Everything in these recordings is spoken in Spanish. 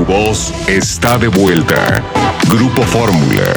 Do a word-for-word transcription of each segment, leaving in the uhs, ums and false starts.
Tu voz está de vuelta. Grupo Fórmula.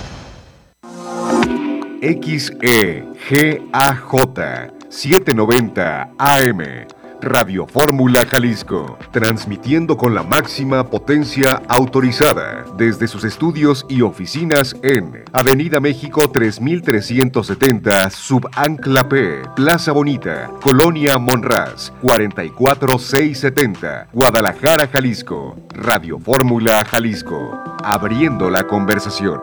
X E G A J setecientos noventa A M. Radio Fórmula Jalisco, transmitiendo con la máxima potencia autorizada desde sus estudios y oficinas en Avenida México tres mil trescientos setenta, Subancla P, Plaza Bonita, Colonia Monraz, cuarenta y cuatro mil seiscientos setenta, Guadalajara, Jalisco. Radio Fórmula Jalisco, abriendo la conversación.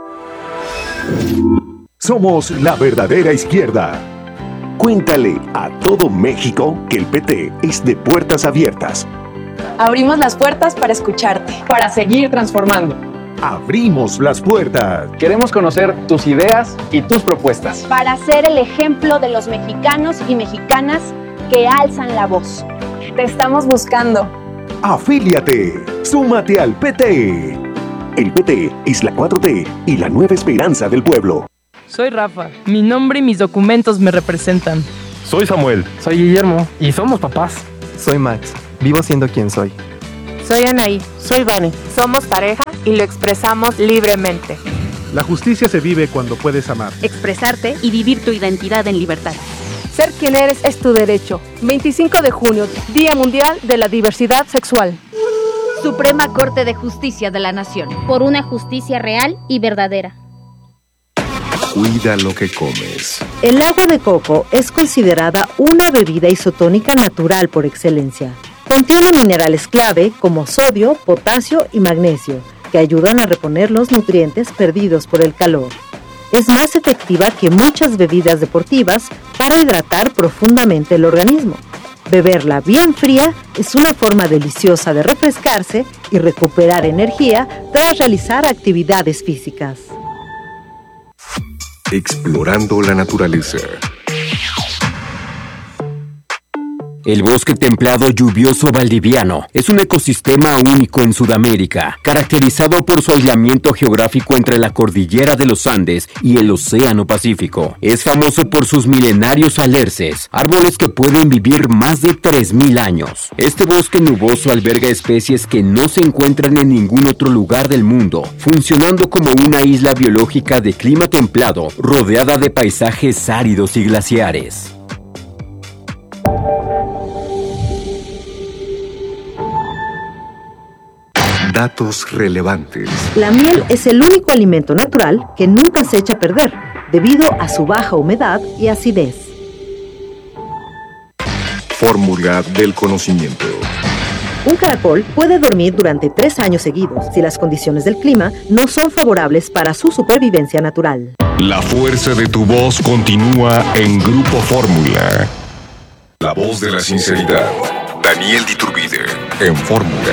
Somos la verdadera izquierda. Cuéntale a todo México que el P T es de puertas abiertas. Abrimos las puertas para escucharte. Para seguir transformando. Abrimos las puertas. Queremos conocer tus ideas y tus propuestas. Para ser el ejemplo de los mexicanos y mexicanas que alzan la voz. Te estamos buscando. Afíliate. Súmate al P T. El P T es la cuatro T y la nueva esperanza del pueblo. Soy Rafa. Mi nombre y mis documentos me representan. Soy Samuel. Soy Guillermo. Y somos papás. Soy Max. Vivo siendo quien soy. Soy Anaí. Soy Vane. Somos pareja y lo expresamos libremente. La justicia se vive cuando puedes amar, expresarte y vivir tu identidad en libertad. Ser quien eres es tu derecho. veinticinco de junio, Día Mundial de la Diversidad Sexual. Suprema Corte de Justicia de la Nación. Por una justicia real y verdadera. Cuida lo que comes. El agua de coco es considerada una bebida isotónica natural por excelencia. Contiene minerales clave como sodio, potasio y magnesio, que ayudan a reponer los nutrientes perdidos por el calor. Es más efectiva que muchas bebidas deportivas para hidratar profundamente el organismo. Beberla bien fría es una forma deliciosa de refrescarse y recuperar energía tras realizar actividades físicas. Explorando la naturaleza. El bosque templado lluvioso valdiviano es un ecosistema único en Sudamérica, caracterizado por su aislamiento geográfico entre la cordillera de los Andes y el Océano Pacífico. Es famoso por sus milenarios alerces, árboles que pueden vivir más de tres mil años. Este bosque nuboso alberga especies que no se encuentran en ningún otro lugar del mundo, funcionando como una isla biológica de clima templado, rodeada de paisajes áridos y glaciares. Datos relevantes. La miel es el único alimento natural que nunca se echa a perder, debido a su baja humedad y acidez. Fórmula del conocimiento. Un caracol puede dormir durante tres años seguidos si las condiciones del clima no son favorables para su supervivencia natural. La fuerza de tu voz continúa en Grupo Fórmula. La voz de la sinceridad. Daniel Diturbide en Fórmula.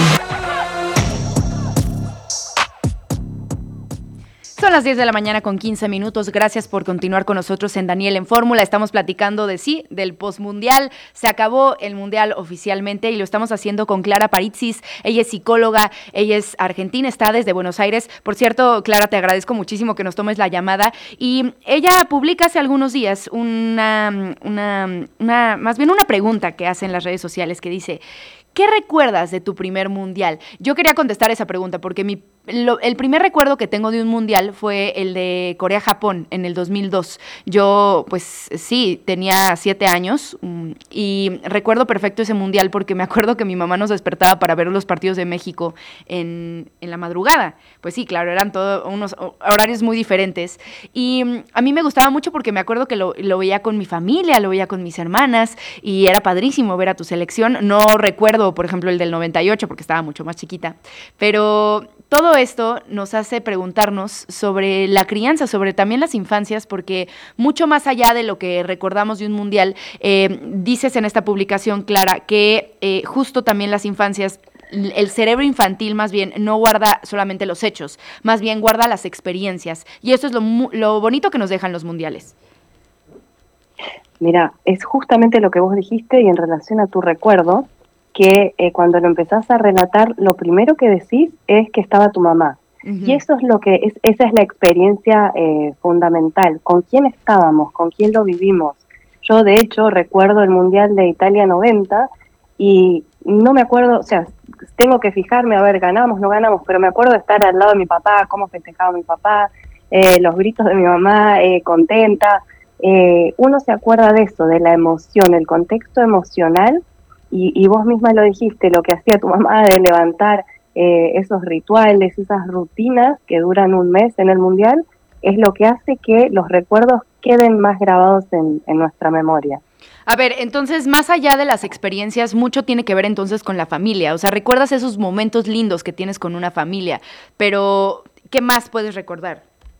Son las diez de la mañana con quince minutos. Gracias por continuar con nosotros en Daniel en Fórmula. Estamos platicando de sí, del postmundial. Se acabó el mundial oficialmente y lo estamos haciendo con Clara Paritzis. Ella es psicóloga, ella es argentina, está desde Buenos Aires. Por cierto, Clara, te agradezco muchísimo que nos tomes la llamada. Y ella publica hace algunos días una, una, una más bien una pregunta que hace en las redes sociales que dice: ¿qué recuerdas de tu primer mundial? Yo quería contestar esa pregunta porque mi, lo, el primer recuerdo que tengo de un mundial fue el de Corea-Japón en el dos mil dos. Yo, pues sí, tenía siete años um, y recuerdo perfecto ese mundial porque me acuerdo que mi mamá nos despertaba para ver los partidos de México en, en la madrugada. Pues sí, claro, eran todos unos horarios muy diferentes. Y um, a mí me gustaba mucho porque me acuerdo que lo, lo veía con mi familia, lo veía con mis hermanas y era padrísimo ver a tu selección. No recuerdo, por ejemplo, el del noventa y ocho porque estaba mucho más chiquita, pero todo esto nos hace preguntarnos sobre la crianza, sobre también las infancias, porque mucho más allá de lo que recordamos de un mundial, eh, dices en esta publicación, Clara, que eh, justo también las infancias, el cerebro infantil más bien no guarda solamente los hechos, más bien guarda las experiencias, y eso es lo, lo bonito que nos dejan los mundiales. Mira, es justamente lo que vos dijiste y en relación a tu recuerdo, que eh, cuando lo empezás a relatar, lo primero que decís es que estaba tu mamá. Uh-huh. Y eso es lo que es, esa es la experiencia eh, fundamental. ¿Con quién estábamos? ¿Con quién lo vivimos? Yo, de hecho, recuerdo el Mundial de Italia noventa y no me acuerdo, o sea, tengo que fijarme, a ver, ganamos, no ganamos, pero me acuerdo de estar al lado de mi papá, cómo festejaba mi papá, eh, los gritos de mi mamá, eh, contenta. Eh, uno se acuerda de eso, de la emoción, el contexto emocional, y, y vos misma lo dijiste, lo que hacía tu mamá de levantar eh, esos rituales, esas rutinas que duran un mes en el Mundial, es lo que hace que los recuerdos queden más grabados en, en nuestra memoria. A ver, entonces, más allá de las experiencias, mucho tiene que ver entonces con la familia. O sea, recuerdas esos momentos lindos que tienes con una familia, pero ¿qué más puedes recordar?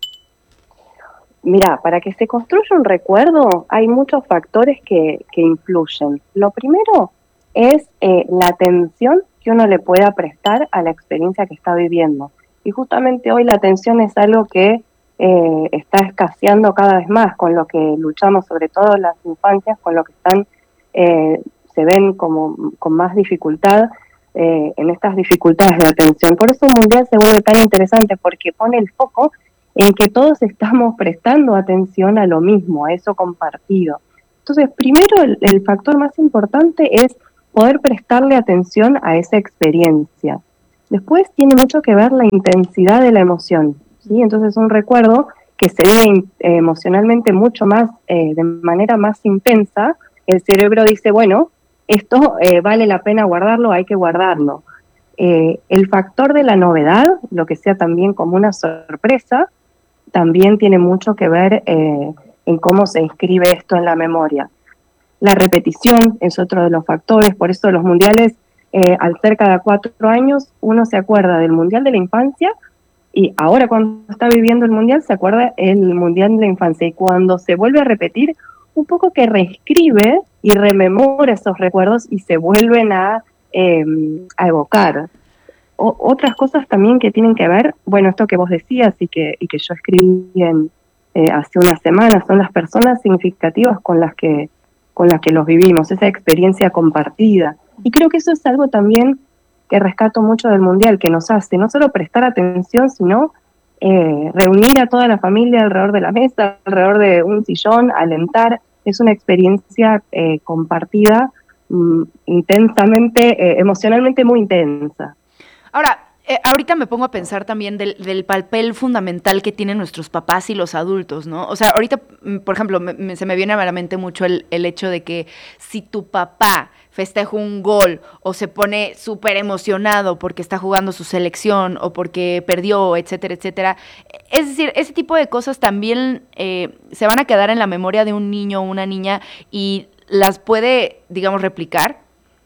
Mira, para que se construya un recuerdo hay muchos factores que, que influyen. Lo primero es eh, la atención que uno le pueda prestar a la experiencia que está viviendo. Y justamente hoy la atención es algo que eh, está escaseando cada vez más, con lo que luchamos, sobre todo las infancias, con lo que están eh, se ven como con más dificultad eh, en estas dificultades de atención. Por eso un Mundial se vuelve tan interesante, porque pone el foco en que todos estamos prestando atención a lo mismo, a eso compartido. Entonces, primero, el, el factor más importante es poder prestarle atención a esa experiencia. Después tiene mucho que ver la intensidad de la emoción, ¿sí? Entonces, un recuerdo que se vive eh, emocionalmente mucho más, eh, de manera más intensa, el cerebro dice, bueno, esto eh, vale la pena guardarlo, hay que guardarlo. Eh, el factor de la novedad, lo que sea también como una sorpresa, también tiene mucho que ver eh, en cómo se inscribe esto en la memoria. La repetición es otro de los factores, por eso los mundiales, eh, al ser cada cuatro años, uno se acuerda del mundial de la infancia, y ahora cuando está viviendo el mundial, se acuerda el mundial de la infancia, y cuando se vuelve a repetir, un poco que reescribe y rememora esos recuerdos y se vuelven a, eh, a evocar. O, otras cosas también que tienen que ver, bueno, esto que vos decías y que, y que yo escribí en, eh, hace unas semanas, son las personas significativas con las que con las que los vivimos, esa experiencia compartida. Y creo que eso es algo también que rescato mucho del Mundial, que nos hace no solo prestar atención, sino eh, reunir a toda la familia alrededor de la mesa, alrededor de un sillón, alentar. Es una experiencia eh, compartida mm, intensamente, eh, emocionalmente muy intensa. Ahora, eh, ahorita me pongo a pensar también del, del papel fundamental que tienen nuestros papás y los adultos, ¿no? O sea, ahorita, por ejemplo, me, me, se me viene a la mente mucho el, el hecho de que si tu papá festeja un gol o se pone súper emocionado porque está jugando su selección o porque perdió, etcétera, etcétera. Es decir, ese tipo de cosas también eh, se van a quedar en la memoria de un niño o una niña y las puede, digamos, replicar.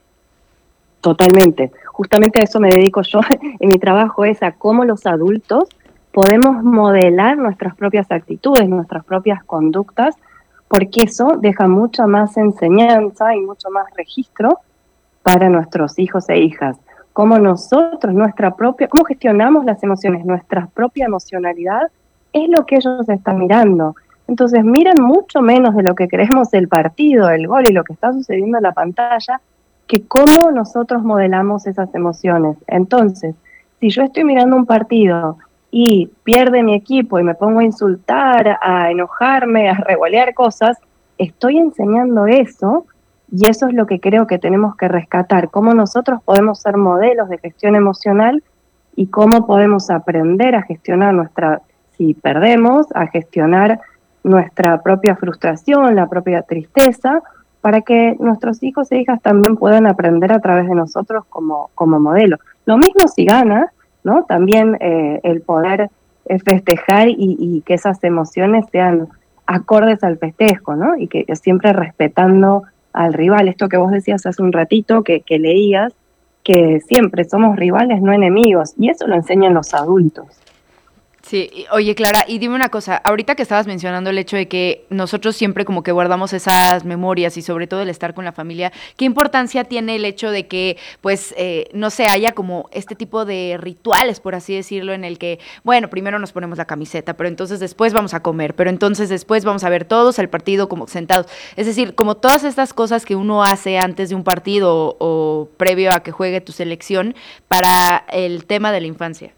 Totalmente. Justamente a eso me dedico yo en mi trabajo, es a cómo los adultos podemos modelar nuestras propias actitudes, nuestras propias conductas, porque eso deja mucha más enseñanza y mucho más registro para nuestros hijos e hijas. Cómo nosotros, nuestra propia, cómo gestionamos las emociones, nuestra propia emocionalidad, es lo que ellos están mirando. Entonces miran mucho menos de lo que creemos el partido, el gol y lo que está sucediendo en la pantalla, que cómo nosotros modelamos esas emociones. Entonces, si yo estoy mirando un partido y pierde mi equipo y me pongo a insultar, a enojarme, a revolear cosas, estoy enseñando eso, y eso es lo que creo que tenemos que rescatar, cómo nosotros podemos ser modelos de gestión emocional y cómo podemos aprender a gestionar nuestra, si perdemos, a gestionar nuestra propia frustración, la propia tristeza, para que nuestros hijos e hijas también puedan aprender a través de nosotros como, como modelo. Lo mismo si gana, ¿no? También eh, el poder eh, festejar y, y que esas emociones sean acordes al festejo, ¿no? Y que siempre respetando al rival. Esto que vos decías hace un ratito, que, que leías, que siempre somos rivales, no enemigos, y eso lo enseñan los adultos. Sí, oye Clara, y dime una cosa, ahorita que estabas mencionando el hecho de que nosotros siempre como que guardamos esas memorias y sobre todo el estar con la familia, ¿qué importancia tiene el hecho de que, pues, eh, no sé, haya como este tipo de rituales, por así decirlo, en el que, bueno, primero nos ponemos la camiseta, pero entonces después vamos a comer, pero entonces después vamos a ver todos el partido como sentados? Es decir, como todas estas cosas que uno hace antes de un partido o, o previo a que juegue tu selección para el tema de la infancia.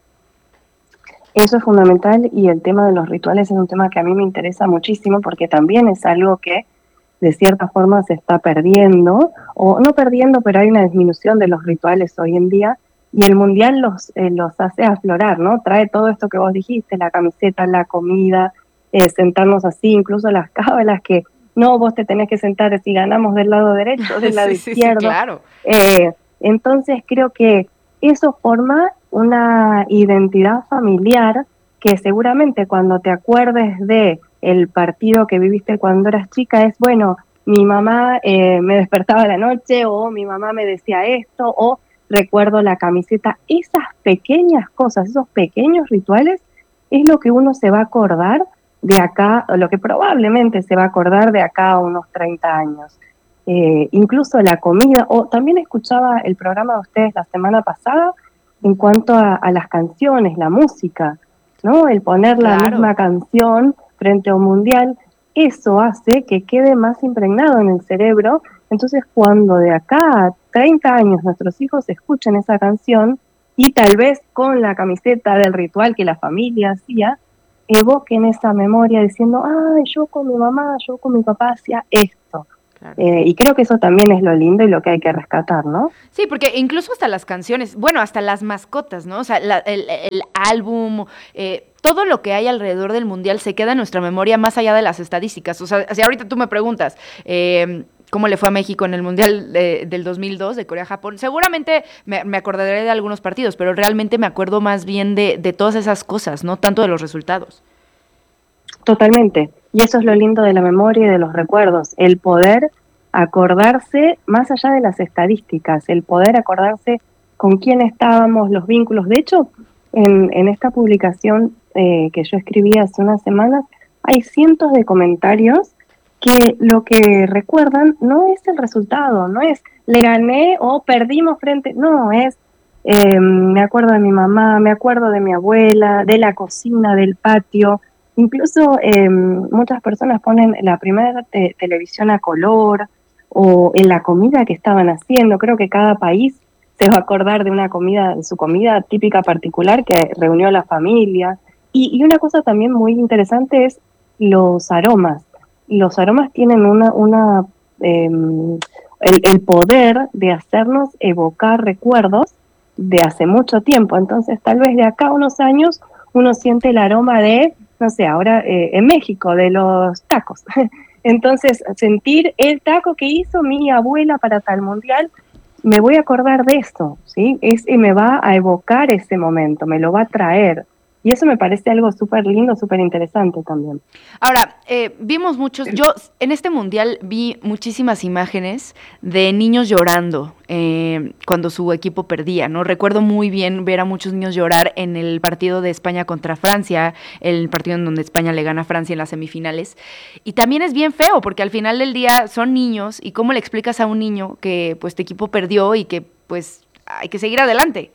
Eso es fundamental, y el tema de los rituales es un tema que a mí me interesa muchísimo porque también es algo que de cierta forma se está perdiendo, o no perdiendo, pero hay una disminución de los rituales hoy en día, y el Mundial los, eh, los hace aflorar, ¿no? Trae todo esto que vos dijiste, la camiseta, la comida, eh, sentarnos así, incluso las cábalas que, no, vos te tenés que sentar si ganamos del lado derecho, del lado sí, izquierdo. Sí, claro. Eh, entonces creo que eso forma una identidad familiar que seguramente cuando te acuerdes de el partido que viviste cuando eras chica es, bueno, mi mamá eh, me despertaba a la noche, o mi mamá me decía esto, o recuerdo la camiseta. Esas pequeñas cosas, esos pequeños rituales es lo que uno se va a acordar de acá, o lo que probablemente se va a acordar de acá a unos treinta años. Eh, incluso la comida, o también escuchaba el programa de ustedes la semana pasada en cuanto a, a las canciones, la música, ¿no? El poner la Claro. misma canción frente a un mundial, eso hace que quede más impregnado en el cerebro. Entonces, cuando de acá a treinta años nuestros hijos escuchen esa canción, y tal vez con la camiseta del ritual que la familia hacía, evoquen esa memoria diciendo, ay, yo con mi mamá, yo con mi papá hacía esto. Claro. Eh, y creo que eso también es lo lindo y lo que hay que rescatar, ¿no? Sí, porque incluso hasta las canciones, bueno, hasta las mascotas, ¿no? O sea, la, el, el álbum, eh, todo lo que hay alrededor del Mundial se queda en nuestra memoria más allá de las estadísticas. O sea, si ahorita tú me preguntas, eh, ¿cómo le fue a México en el Mundial de, del dos mil dos de Corea-Japón? Seguramente me, me acordaré de algunos partidos, pero realmente me acuerdo más bien de, de todas esas cosas, ¿no? Tanto de los resultados. Totalmente. Y eso es lo lindo de la memoria y de los recuerdos, el poder acordarse más allá de las estadísticas, el poder acordarse con quién estábamos, los vínculos. De hecho, en, en esta publicación eh, que yo escribí hace unas semanas, hay cientos de comentarios que lo que recuerdan no es el resultado, no es le gané o perdimos frente, no, es eh, me acuerdo de mi mamá, me acuerdo de mi abuela, de la cocina, del patio. Incluso eh, muchas personas ponen la primera te- televisión a color o en la comida que estaban haciendo. Creo que cada país se va a acordar de una comida, de su comida típica particular que reunió a la familia. Y, y una cosa también muy interesante es los aromas. Los aromas tienen una, una eh, el, el poder de hacernos evocar recuerdos de hace mucho tiempo. Entonces, tal vez de acá a unos años uno siente el aroma de, no sé, ahora eh, en México, de los tacos. Entonces, sentir el taco que hizo mi abuela para tal mundial, me voy a acordar de esto, ¿sí? Es, y me va a evocar ese momento, me lo va a traer. Y eso me parece algo súper lindo, súper interesante también. Ahora, eh, vimos muchos, yo en este mundial vi muchísimas imágenes de niños llorando eh, cuando su equipo perdía, ¿no? Recuerdo muy bien ver a muchos niños llorar en el partido de España contra Francia, el partido en donde España le gana a Francia en las semifinales. Y también es bien feo, porque al final del día son niños, y ¿cómo le explicas a un niño que pues tu equipo perdió y que pues hay que seguir adelante?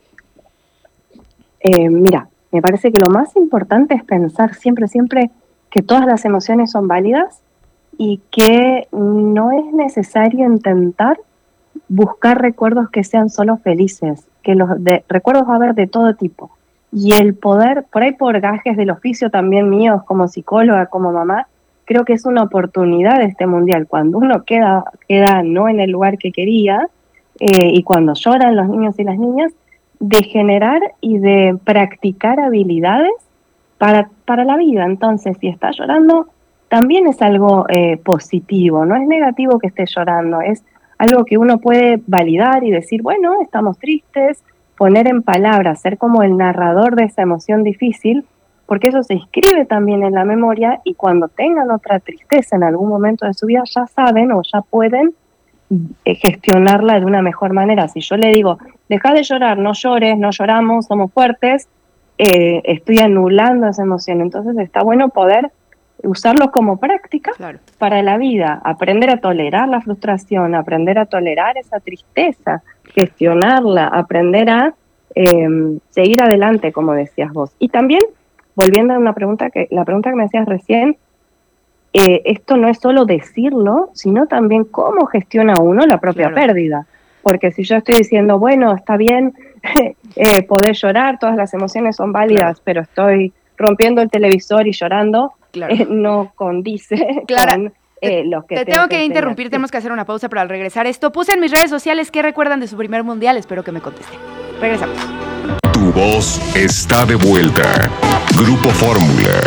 Eh, mira, me parece que lo más importante es pensar siempre, siempre que todas las emociones son válidas y que no es necesario intentar buscar recuerdos que sean solo felices, que los de, recuerdos va a haber de todo tipo. Y el poder, por ahí por gajes del oficio también míos como psicóloga, como mamá, creo que es una oportunidad de este mundial. Cuando uno queda, queda no en el lugar que quería eh, y cuando lloran los niños y las niñas, de generar y de practicar habilidades para, para la vida. Entonces, si está llorando, también es algo eh, positivo, no es negativo que esté llorando, es algo que uno puede validar y decir, bueno, estamos tristes, poner en palabras, ser como el narrador de esa emoción difícil, porque eso se inscribe también en la memoria y cuando tengan otra tristeza en algún momento de su vida, ya saben o ya pueden gestionarla de una mejor manera. Si yo le digo, deja de llorar, no llores, no lloramos, somos fuertes, eh, estoy anulando esa emoción. Entonces está bueno poder usarlos como práctica claro. para la vida, aprender a tolerar la frustración, aprender a tolerar esa tristeza, gestionarla, aprender a eh, seguir adelante, como decías vos. Y también, volviendo a una pregunta que, la pregunta que me hacías recién, Eh, esto no es solo decirlo, sino también cómo gestiona uno la propia claro. pérdida. Porque si yo estoy diciendo, bueno, está bien eh, poder llorar, todas las emociones son válidas, claro. pero estoy rompiendo el televisor y llorando, claro. eh, no condice claro. con eh, los que Te tengo que interrumpir, sí. Tenemos que hacer una pausa, pero al regresar esto, puse en mis redes sociales qué recuerdan de su primer mundial, espero que me contesten. Regresamos. Tu voz está de vuelta. Grupo Fórmula.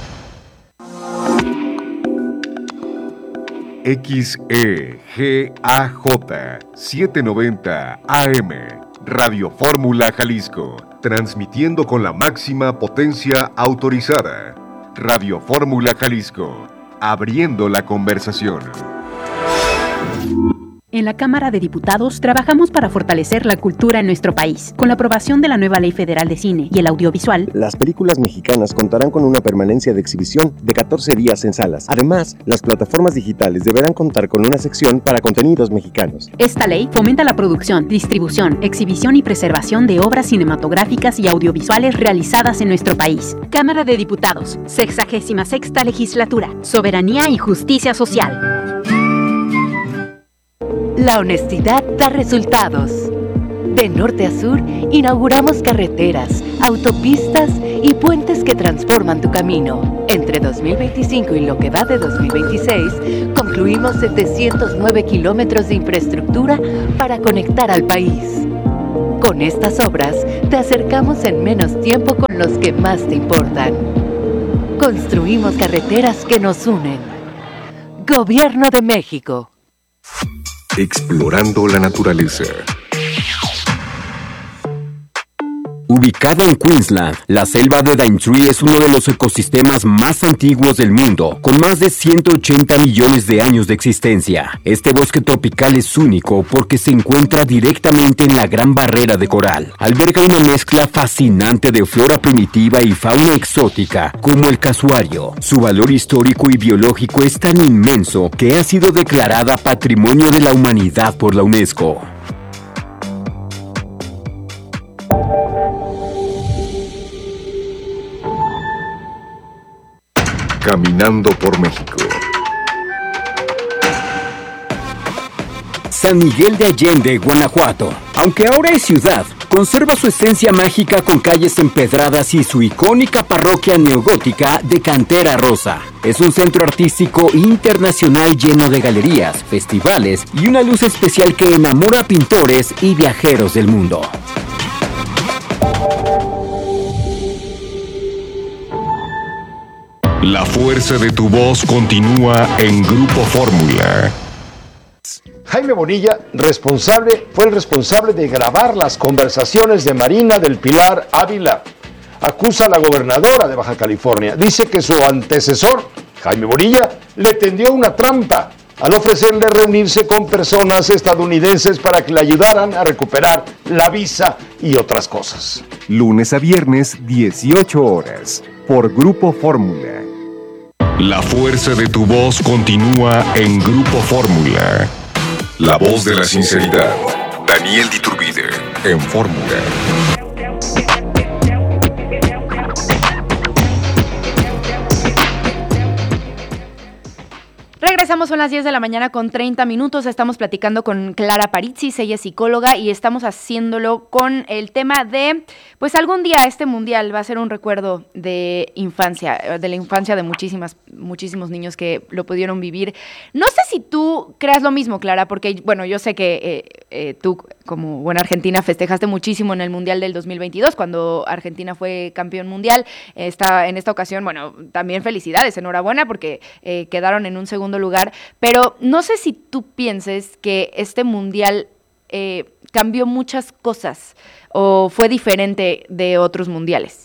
X E G A J setecientos noventa A M, Radio Fórmula Jalisco, transmitiendo con la máxima potencia autorizada. Radio Fórmula Jalisco, abriendo la conversación. En la Cámara de Diputados trabajamos para fortalecer la cultura en nuestro país. Con la aprobación de la nueva Ley Federal de Cine y el Audiovisual, las películas mexicanas contarán con una permanencia de exhibición de catorce días en salas. Además, las plataformas digitales deberán contar con una sección para contenidos mexicanos. Esta ley fomenta la producción, distribución, exhibición y preservación de obras cinematográficas y audiovisuales realizadas en nuestro país. Cámara de Diputados, sexagésima sexta Legislatura, Soberanía y Justicia Social. La honestidad da resultados. De norte a sur, inauguramos carreteras, autopistas y puentes que transforman tu camino. Entre dos mil veinticinco y lo que va de dos mil veintiséis, concluimos setecientos nueve kilómetros de infraestructura para conectar al país. Con estas obras, te acercamos en menos tiempo con los que más te importan. Construimos carreteras que nos unen. Gobierno de México. Explorando la naturaleza. Ubicada en Queensland, la selva de Daintree es uno de los ecosistemas más antiguos del mundo, con más de ciento ochenta millones de años de existencia. Este bosque tropical es único porque se encuentra directamente en la Gran Barrera de Coral. Alberga una mezcla fascinante de flora primitiva y fauna exótica, como el casuario. Su valor histórico y biológico es tan inmenso que ha sido declarada Patrimonio de la Humanidad por la UNESCO. Caminando por México. San Miguel de Allende, Guanajuato. Aunque ahora es ciudad, conserva su esencia mágica con calles empedradas y su icónica parroquia neogótica de cantera rosa. Es un centro artístico internacional lleno de galerías, festivales y una luz especial que enamora a pintores y viajeros del mundo. La fuerza de tu voz continúa en Grupo Fórmula. Jaime Bonilla, responsable, fue el responsable de grabar las conversaciones de Marina del Pilar Ávila. Acusa a la gobernadora de Baja California. Dice que su antecesor, Jaime Bonilla, le tendió una trampa al ofrecerle reunirse con personas estadounidenses para que le ayudaran a recuperar la visa y otras cosas. Lunes a viernes, dieciocho horas, por Grupo Fórmula. La fuerza de tu voz continúa en Grupo Fórmula. La voz de la sinceridad. Daniel Diturbide, en Fórmula. Regresamos, son las diez de la mañana con treinta minutos, estamos platicando con Clara Paritzis, ella es psicóloga y estamos haciéndolo con el tema de, pues algún día este mundial va a ser un recuerdo de infancia, de la infancia de muchísimas, muchísimos niños que lo pudieron vivir. No sé si tú creas lo mismo, Clara, porque bueno, yo sé que eh, eh, tú como buena argentina festejaste muchísimo en el mundial del dos mil veintidós, cuando Argentina fue campeón mundial. Esta, en esta ocasión, bueno, también felicidades, enhorabuena porque eh, quedaron en un segundo lugar, pero no sé si tú pienses que este mundial eh, cambió muchas cosas o fue diferente de otros mundiales.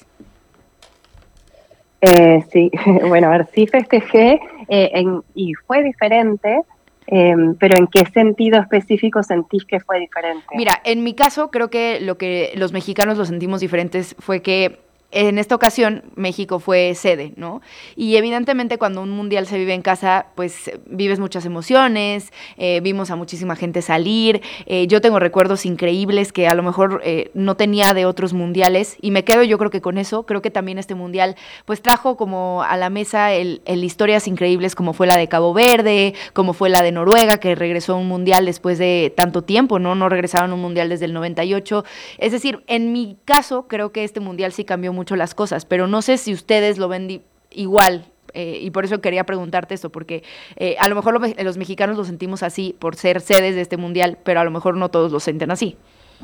Eh, sí, bueno, a ver, sí festejé eh, en, y fue diferente, eh, pero ¿en qué sentido específico sentís que fue diferente? Mira, en mi caso creo que lo que los mexicanos lo sentimos diferentes fue que en esta ocasión México fue sede, ¿no? Y evidentemente cuando un mundial se vive en casa, pues vives muchas emociones, eh, vimos a muchísima gente salir, eh, yo tengo recuerdos increíbles que a lo mejor eh, no tenía de otros mundiales y me quedo yo creo que con eso, creo que también este mundial pues trajo como a la mesa el, el historias increíbles como fue la de Cabo Verde, como fue la de Noruega, que regresó a un mundial después de tanto tiempo, ¿no? No regresaron a un mundial desde el noventa y ocho, es decir, en mi caso creo que este mundial sí cambió mucho las cosas, pero no sé si ustedes lo ven di- igual Eh, y por eso quería preguntarte eso, porque eh, a lo mejor lo, los mexicanos lo sentimos así por ser sedes de este mundial, pero a lo mejor no todos lo sienten así.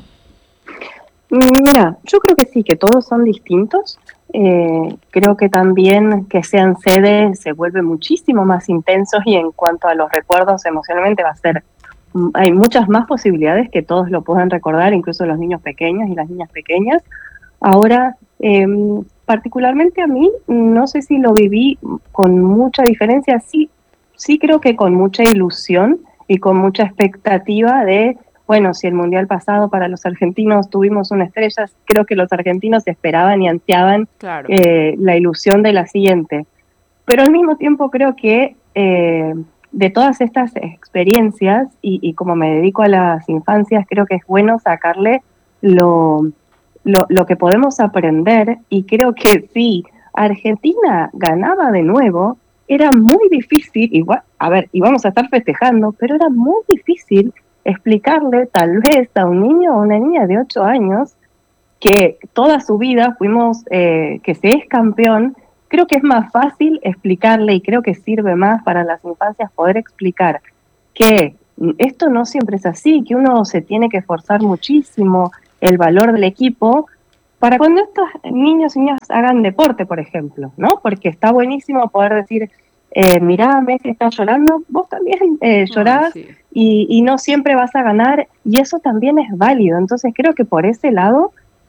Mira, yo creo que sí, que todos son distintos. Eh, creo que también que sean sedes se vuelve muchísimo más intensos y en cuanto a los recuerdos emocionalmente va a ser, hay muchas más posibilidades que todos lo puedan recordar, incluso los niños pequeños y las niñas pequeñas. Ahora, eh, particularmente a mí, no sé si lo viví con mucha diferencia, sí, sí creo que con mucha ilusión y con mucha expectativa de, bueno, si el Mundial pasado para los argentinos tuvimos una estrella, creo que los argentinos esperaban y ansiaban claro. eh, la ilusión de la siguiente. Pero al mismo tiempo creo que eh, de todas estas experiencias, y, y como me dedico a las infancias, creo que es bueno sacarle lo... Lo, lo que podemos aprender, y creo que si Argentina ganaba de nuevo, era muy difícil, igual, a ver, íbamos a estar festejando, pero era muy difícil explicarle tal vez a un niño o una niña de ocho años que toda su vida fuimos, eh, que se es campeón. Creo que es más fácil explicarle, y creo que sirve más para las infancias poder explicar que esto no siempre es así, que uno se tiene que esforzar muchísimo, el valor del equipo, para cuando estos niños y niñas hagan deporte, por ejemplo, ¿no? Porque está buenísimo poder decir, eh, mirá, Messi está llorando, vos también eh, llorás, oh, sí. y, y no siempre vas a ganar, y eso también es válido. Entonces creo que por ese lado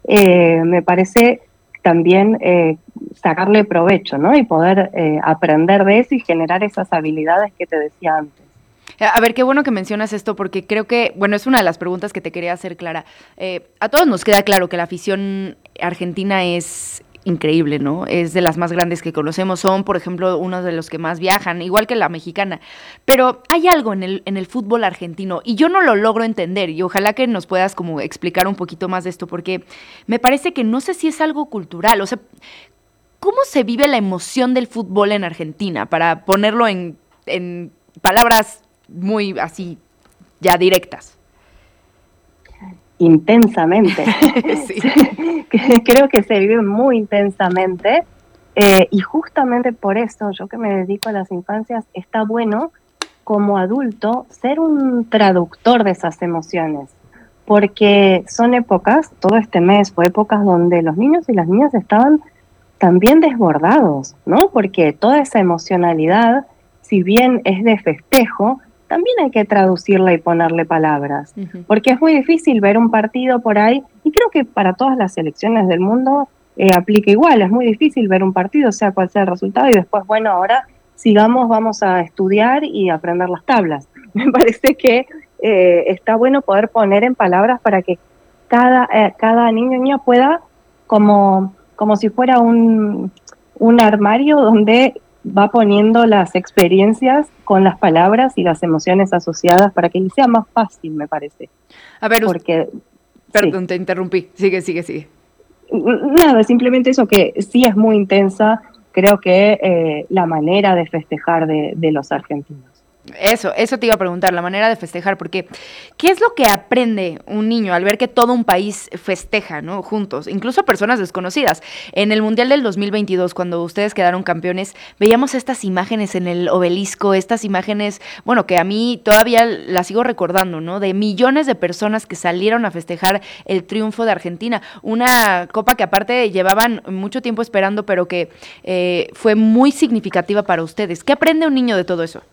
eh, me parece también eh, sacarle provecho, ¿no? Y poder eh, aprender de eso y generar esas habilidades que te decía antes. A ver, qué bueno que mencionas esto, porque creo que, bueno, es una de las preguntas que te quería hacer, Clara. Eh, a todos nos queda claro que la afición argentina es increíble, ¿no? Es de las más grandes que conocemos, son, por ejemplo, uno de los que más viajan, igual que la mexicana. Pero hay algo en el, en el fútbol argentino, y yo no lo logro entender, y ojalá que nos puedas como explicar un poquito más de esto, porque me parece que no sé si es algo cultural, o sea, ¿cómo se vive la emoción del fútbol en Argentina? Para ponerlo en, en palabras muy así, ya directas. Intensamente. Sí. Creo que se vive muy intensamente, eh, y justamente por eso, yo que me dedico a las infancias, está bueno como adulto ser un traductor de esas emociones, porque son épocas, todo este mes fue épocas donde los niños y las niñas estaban también desbordados, ¿no? Porque toda esa emocionalidad, si bien es de festejo, también hay que traducirla y ponerle palabras, uh-huh. porque es muy difícil ver un partido por ahí, y creo que para todas las selecciones del mundo eh, aplica igual, es muy difícil ver un partido, sea cual sea el resultado, y después, bueno, ahora sigamos, vamos a estudiar y aprender las tablas. Me parece que eh, está bueno poder poner en palabras para que cada, eh, cada niño y niña pueda, como, como si fuera un, un armario donde va poniendo las experiencias con las palabras y las emociones asociadas para que sea más fácil, me parece. A ver, porque perdón, sí. te interrumpí. Sigue, sigue, sigue. Nada, simplemente eso, que sí es muy intensa, creo que eh, la manera de festejar de, de los argentinos. Eso, eso te iba a preguntar, la manera de festejar, porque ¿qué es lo que aprende un niño al ver que todo un país festeja, ¿no? Juntos, incluso personas desconocidas? En el Mundial del dos mil veintidós, cuando ustedes quedaron campeones, veíamos estas imágenes en el obelisco, estas imágenes, bueno, que a mí todavía las sigo recordando, ¿no? De millones de personas que salieron a festejar el triunfo de Argentina, una copa que aparte llevaban mucho tiempo esperando, pero que eh, fue muy significativa para ustedes. ¿Qué aprende un niño de todo eso?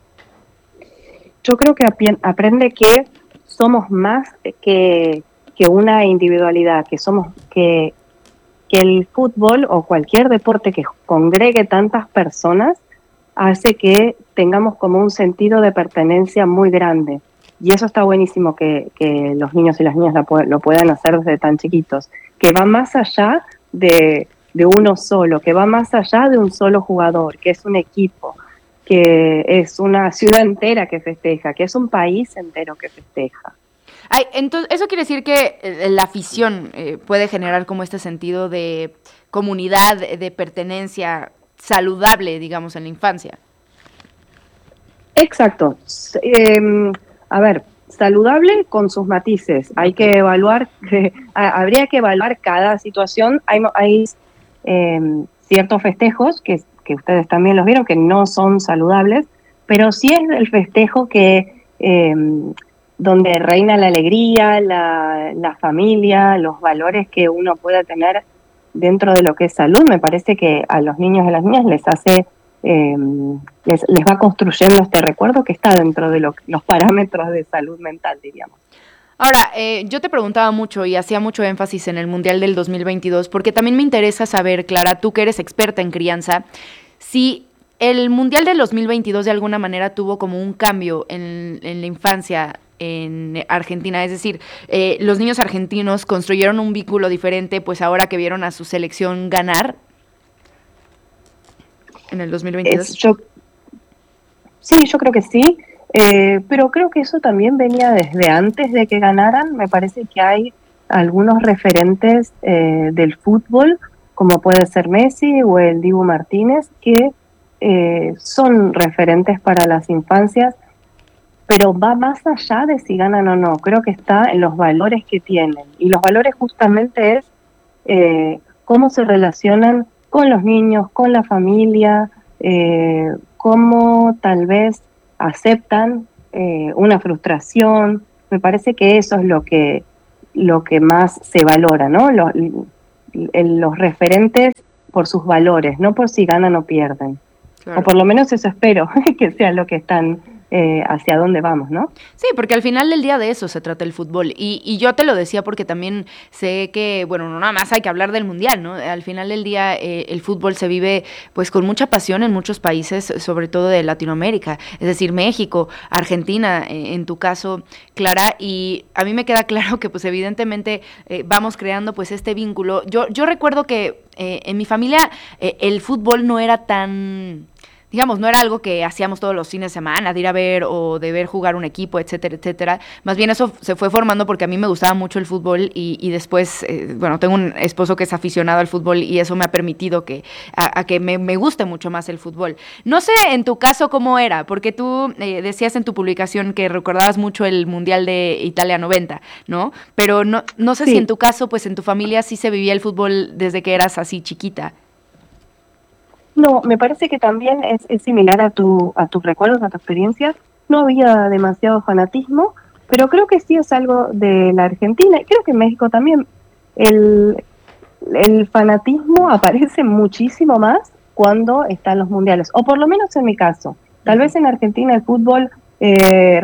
Yo creo que aprende que somos más que, que una individualidad, que somos que, que el fútbol o cualquier deporte que congregue tantas personas hace que tengamos como un sentido de pertenencia muy grande. Y eso está buenísimo que, que los niños y las niñas lo, lo puedan hacer desde tan chiquitos, que va más allá de, de uno solo, que va más allá de un solo jugador, que es un equipo, que es una ciudad entera que festeja, que es un país entero que festeja. Ay, entonces, eso quiere decir que eh, la afición eh, puede generar como este sentido de comunidad, de pertenencia saludable, digamos, en la infancia. Exacto. Eh, a ver, saludable con sus matices. Hay que evaluar, eh, habría que evaluar cada situación. Hay, hay eh, ciertos festejos que que ustedes también los vieron, que no son saludables, pero sí es el festejo que eh, donde reina la alegría, la, la familia, los valores que uno pueda tener dentro de lo que es salud. Me parece que a los niños y a las niñas les hace, eh, les, les va construyendo este recuerdo que está dentro de lo, los parámetros de salud mental, diríamos. Ahora, eh, yo te preguntaba mucho y hacía mucho énfasis en el Mundial del dos mil veintidós, porque también me interesa saber, Clara, tú que eres experta en crianza, si el Mundial del dos mil veintidós de alguna manera tuvo como un cambio en, en la infancia en Argentina, es decir, eh, los niños argentinos construyeron un vínculo diferente, pues ahora que vieron a su selección ganar en el dos mil veintidós. Es, yo, sí, yo creo que sí. Eh, pero creo que eso también venía desde antes de que ganaran. Me parece que hay algunos referentes eh, del fútbol, como puede ser Messi o el Dibu Martínez, que eh, son referentes para las infancias, pero va más allá de si ganan o no. Creo que está en los valores que tienen, y los valores justamente es eh, cómo se relacionan con los niños, con la familia, eh, cómo tal vez aceptan eh, una frustración. Me parece que eso es lo que lo que más se valora, ¿no? Los, los referentes por sus valores, no por si ganan o pierden. Claro. O por lo menos eso espero, que sea lo que están, eh, hacia dónde vamos, ¿no? Sí, porque al final del día de eso se trata el fútbol. Y, y yo te lo decía porque también sé que, bueno, no nada más hay que hablar del Mundial, ¿no? Al final del día eh, el fútbol se vive pues con mucha pasión en muchos países, sobre todo de Latinoamérica, es decir, México, Argentina, eh, en tu caso, Clara, y a mí me queda claro que pues evidentemente eh, vamos creando pues este vínculo. Yo, yo recuerdo que eh, en mi familia eh, el fútbol no era tan... digamos, no era algo que hacíamos todos los fines de semana, de ir a ver o de ver jugar un equipo, etcétera, etcétera. Más bien eso se fue formando porque a mí me gustaba mucho el fútbol y, y después, eh, bueno, tengo un esposo que es aficionado al fútbol y eso me ha permitido que a, a que me, me guste mucho más el fútbol. No sé en tu caso cómo era, porque tú eh, decías en tu publicación que recordabas mucho el Mundial de Italia noventa, ¿no? Pero no, no sé sí. si en tu caso, pues en tu familia sí se vivía el fútbol desde que eras así chiquita. No, me parece que también es, es similar a tu a tus recuerdos, a tu experiencia. No había demasiado fanatismo, pero creo que sí es algo de la Argentina, y creo que en México también. El, el fanatismo aparece muchísimo más cuando están los mundiales, o por lo menos en mi caso. Tal vez en Argentina el fútbol eh,